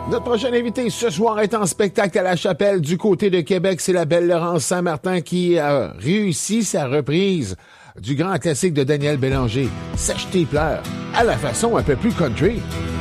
Notre prochain invité ce soir est en spectacle à la Chapelle du côté de Québec. C'est la belle Laurence Saint-Martin qui a réussi sa reprise du grand classique de Daniel Bélanger, Sèche tes pleurs, à la façon un peu plus country.